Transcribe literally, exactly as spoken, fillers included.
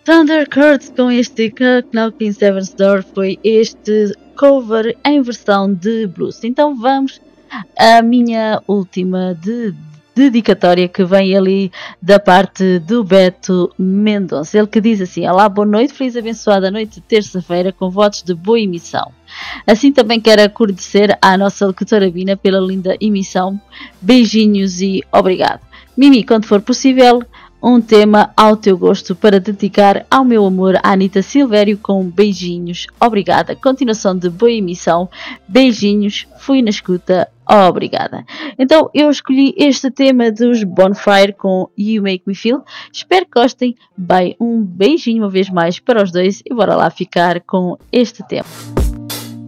Thundercurt com este Knocking Seven's Door foi este cover em versão de blues. Então vamos à minha última de dedicatória, que vem ali da parte do Beto Mendonça. Ele que diz assim: olá, boa noite, feliz abençoada noite de terça-feira com votos de boa emissão. Assim também quero agradecer à nossa locutora Bina pela linda emissão. Beijinhos e obrigado. Mimi, quando for possível, um tema ao teu gosto para dedicar ao meu amor, Anitta Silvério, com beijinhos, obrigada. Continuação de boa emissão, beijinhos, fui na escuta, obrigada. Então eu escolhi este tema dos Bonfire com You Make Me Feel. Espero que gostem. Bem, um beijinho uma vez mais para os dois e bora lá ficar com este tema.